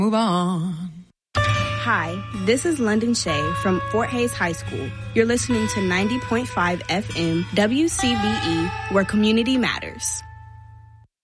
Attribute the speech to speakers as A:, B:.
A: Move on.
B: Hi, this is London Shea from Fort Hays High School. You're listening to 90.5 FM WCBE, where community matters.